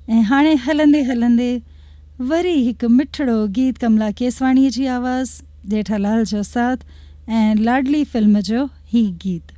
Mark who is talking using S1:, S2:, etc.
S1: ऐं हाणे हलंदे हलंदे वरी हिकु मिठड़ो गीत कमला केसवाणीअ जी आवाज़, जेठालाल जो साथ ऐं लाडली फिल्म जो ही गीत।